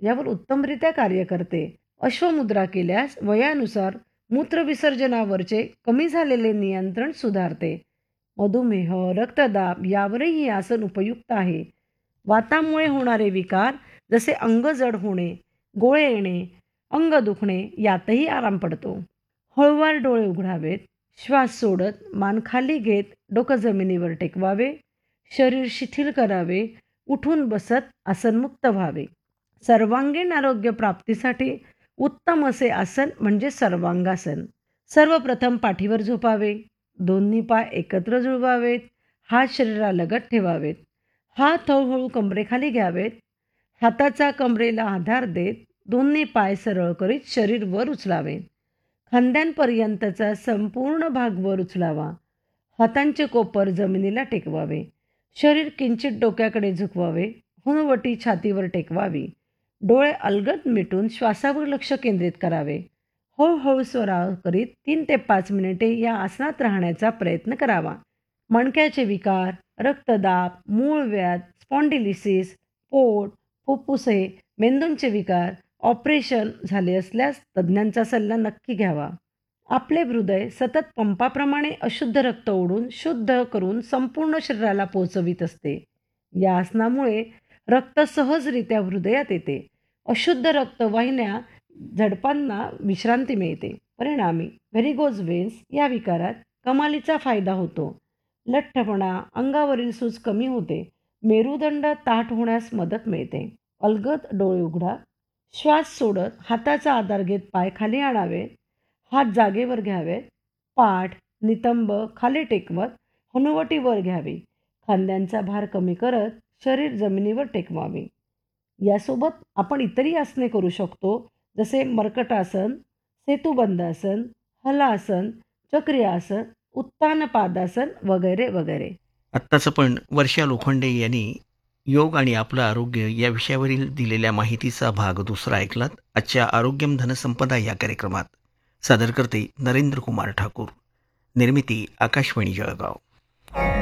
यावर उत्तमरित्या कार्य करते. अश्वमुद्रा केल्यास वयानुसार मूत्रविसर्जनावरचे कमी झालेले नियंत्रण सुधारते. मधुमेह, रक्तदाब यावरही हे आसन उपयुक्त आहे. वातामुळे होणारे विकार जसे अंग जड होणे, गोळे येणे, अंग दुखणे यातही आराम पडतो. हळूवार डोळे उघडावेत. श्वास सोडत मान खाली घेत डोकं जमिनीवर टेकवावे. शरीर शिथिल करावे. उठून बसत आसनमुक्त व्हावे. सर्वांगीण आरोग्य प्राप्तीसाठी उत्तम असे आसन म्हणजे सर्वांगासन. सर्वप्रथम पाठीवर झोपावे. दोन्ही पाय एकत्र जुळवावेत. हात शरीरालगत ठेवावेत. हात हळूहळू कमरेखाली घ्यावेत. हाताचा कमरेला आधार देत दोन्ही पाय सरळ करीत शरीर वर उचलावे. खांद्यांपर्यंतचा संपूर्ण भाग वर उचलावा. हातांचे कोपर जमिनीला टेकवावे. शरीर किंचित डोक्याकडे झुकवावे. हुनवटी छातीवर टेकवावी. डोळे अलगद मिटून श्वासावर लक्ष केंद्रित करावे. हळूहळू स्वराव करीत 3 ते 5 मिनिटे या आसनात राहण्याचा प्रयत्न करावा. मणक्याचे विकार, रक्तदाब, मूळव्याध, स्पॉन्डिलिसिस, पोट, फुफ्फुसे, मेंदूंचे विकार, ऑपरेशन झाले असल्यास तज्ज्ञांचा सल्ला नक्की घ्यावा. आपले हृदय सतत पंपाप्रमाणे अशुद्ध रक्त ओढून शुद्ध करून संपूर्ण शरीराला पोचवित असते. या आसनामुळे रक्त सहजरित्या हृदयात येते. अशुद्ध रक्तवाहिन्या झडपांना विश्रांती मिळते. परिणामी व्हेरिगोज वेन्स या विकारात कमालीचा फायदा होतो. लठ्ठपणा, अंगावरील सूज कमी होते. मेरुदंड ताठ होण्यास मदत मिळते. अलगद डोळे उघडा. श्वास सोडत हाताचा आधार घेत पाय खाली आणावे. हात जागेवर घ्यावेत. पाठ, नितंब खाली टेकवत हनुवटी वर घ्यावी. खांद्यांचा भार कमी करत शरीर जमिनीवर टेकवावे. यासोबत आपण इतरही आसने करू शकतो, जसे मर्कटासन, सेतुबंधासन, हलासन, चक्री आसन, उत्तान पादासन वगैरे वगैरे. आत्ताच पण वर्षा लोखंडे यांनी योग आणि आपलं आरोग्य या विषयावरील दिलेल्या माहितीचा भाग 2 ऐकलात. आजच्या आरोग्यम धनसंपदा या कार्यक्रमात सादर करते नरेंद्र कुमार ठाकूर. निर्मिती आकाशवाणी जळगाव.